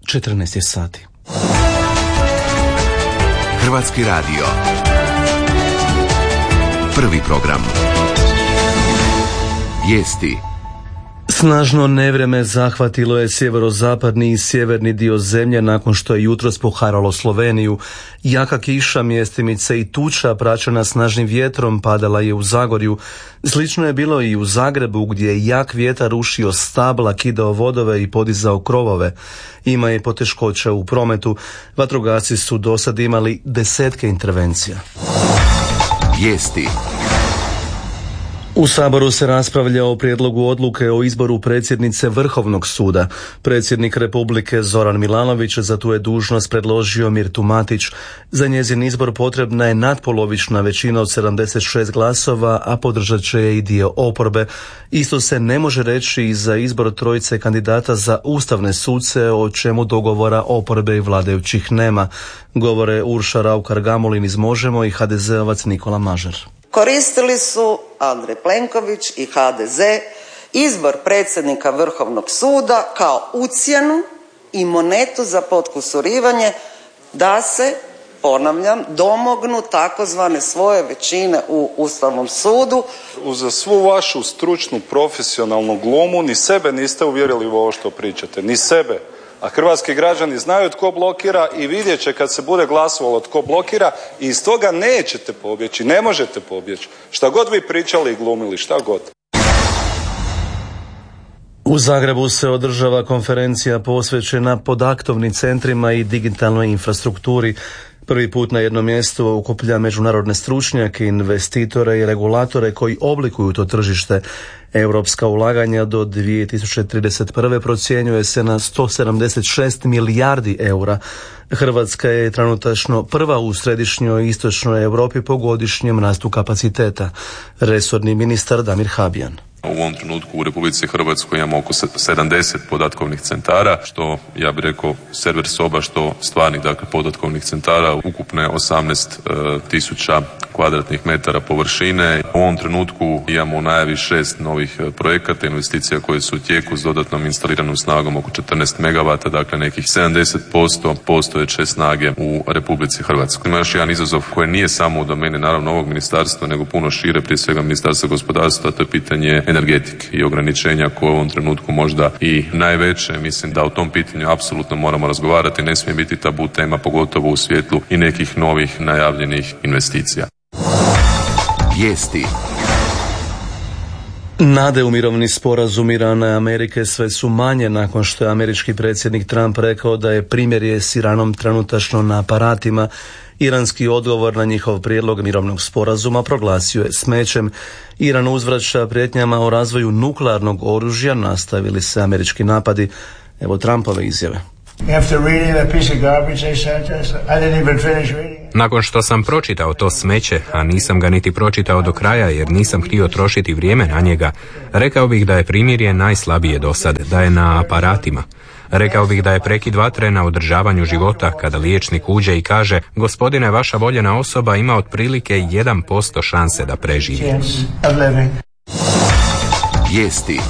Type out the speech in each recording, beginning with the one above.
14 je sati. Hrvatski radio. Prvi program. Vijesti. Snažno nevreme zahvatilo je sjeverozapadni i sjeverni dio zemlje nakon što je jutros poharalo Sloveniju. Jaka kiša, mjestimice i tuča praćena snažnim vjetrom padala je u Zagorju. Slično je bilo i u Zagrebu gdje je jak vjetar rušio stabla, kidao vodove i podizao krovove. Ima je poteškoća u prometu. Vatrogasci su do sad imali desetke intervencija. Vijesti. U Saboru se raspravlja o prijedlogu odluke o izboru predsjednice Vrhovnog suda. Predsjednik Republike Zoran Milanović za tu je dužnost predložio Mirtu Matić. Za njezin izbor potrebna je natpolovična većina od 76 glasova, a podržat će je i dio oporbe. Isto se ne može reći i za izbor trojice kandidata za ustavne suce, o čemu dogovora oporbe i vladajućih nema. Govore Urša Raukar-Gamulin iz Možemo i HDZ-ovac Nikola Mažar. Koristili su Andrej Plenković i HDZ izbor predsjednika Vrhovnog suda kao ucjenu i monetu za potkusurivanje da se, ponavljam, domognu takozvane svoje većine u Ustavnom sudu. Uz svu vašu stručnu profesionalnu glumu ni sebe niste uvjerili u ovo što pričate, ni sebe. A hrvatski građani znaju tko blokira i vidjet će kad se bude glasovalo tko blokira i iz toga nećete pobjeći, ne možete pobjeći. Šta god vi pričali i glumili, šta god. U Zagrebu se održava konferencija posvećena podaktovnim centrima i digitalnoj infrastrukturi. Prvi put na jednom mjestu okuplja međunarodne stručnjake, investitore i regulatore koji oblikuju to tržište. Europska ulaganja do 2031. procjenjuje se na 176 milijardi eura. Hrvatska je trenutačno prva u središnjoj i istočnoj Europi po godišnjem rastu kapaciteta. Resorni ministar Damir Habijan. U ovom trenutku u Republici Hrvatskoj imamo oko 70 podatkovnih centara, što ja bih rekao server soba, što stvarnih podatkovnih centara, ukupne 18.000 kvadratnih metara površine. U ovom trenutku imamo u najavi 6 novih projekata, investicija koje su u tijeku s dodatnom instaliranom snagom oko 14 megavata, dakle nekih 70% postojeće snage u Republici Hrvatskoj. Ima još jedan izazov koji nije samo u domeni naravno ovog ministarstva, nego puno šire, prije svega Ministarstva gospodarstva, to je pitanje energetike i ograničenja koje u ovom trenutku možda i najveće. Mislim da o tom pitanju apsolutno moramo razgovarati, ne smije biti tabu tema, pogotovo u svjetlu i nekih novih najavljenih investicija. Vijesti. Nade u mirovni sporazum Irana i Amerike sve su manje nakon što je američki predsjednik Trump rekao da je primirje s Iranom trenutačno na aparatima. Iranski odgovor na njihov prijedlog mirovnog sporazuma proglasio je smećem. Iran uzvraća prijetnjama o razvoju nuklearnog oružja, nastavili se američki napadi. Evo Trumpove izjave. Nakon što sam pročitao to smeće, a nisam ga niti pročitao do kraja jer nisam htio trošiti vrijeme na njega, rekao bih da je primirje najslabije do sad, da je na aparatima. Rekao bih da je prekid vatre na održavanju života kada liječnik uđe i kaže: gospodine, vaša voljena osoba ima otprilike 1% šanse da preživi. Vijesti.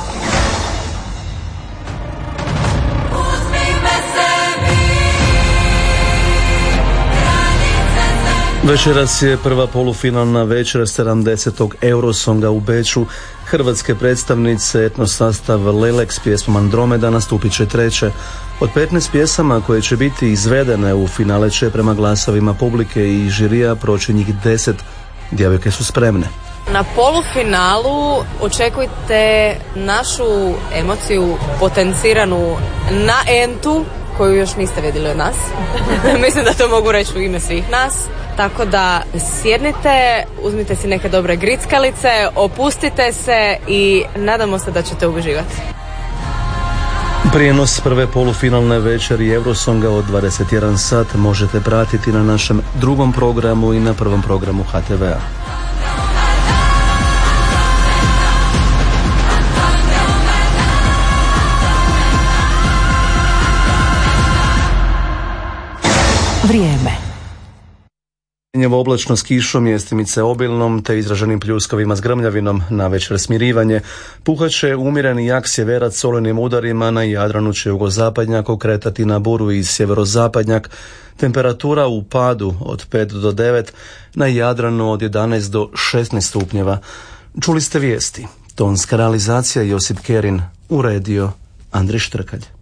Večeras je prva polufinalna večer 70. Eurosonga u Beču. Hrvatske predstavnice etnosastav Lelek s pjesmom Andromeda nastupit će treće. Od 15 pjesama koje će biti izvedene u finale će prema glasovima publike i žirija proći njih 10. Djevojke su spremne. Na polufinalu očekujte našu emociju potenciranu na entu koju još niste vidjeli od nas. Mislim da to mogu reći u ime svih nas. Tako da sjednite, uzmite si neke dobre grickalice, opustite se i nadamo se da ćete uživati. Prijenos prve polufinalne večeri Eurosonga od 21 sat možete pratiti na našem drugom programu i na prvom programu HTV-a. Vrijeme. Njevo oblačno s kišom, mjestimice obilnom te izraženim pljuskovima s grmljavinom, navečer smirivanje. Puhaće umireni jak sjeverac s olujnim udarima, na Jadranu će jugozapadnjak okretati na buru i sjeverozapadnjak. Temperatura u padu od 5 do 9, na Jadranu od 11 do 16 stupnjeva. Čuli ste vijesti. Tonska realizacija Josip Kerin, uredio Andrej Štrkalj.